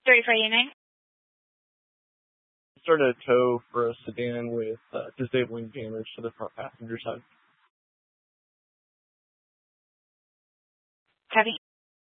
Sorry for your name. Started a tow for a sedan with disabling damage to the front passenger side. Copy.